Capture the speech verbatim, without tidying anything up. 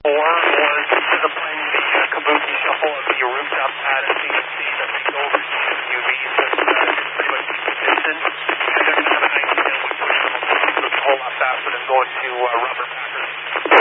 four was disciplining the uh, kabuki shuffle of the rooftop pad and C N C that leaked over to U V, so it's, uh, it's pretty much consistent. And then have a nice tailwind push from a whole lot faster than going to uh, rubber pad.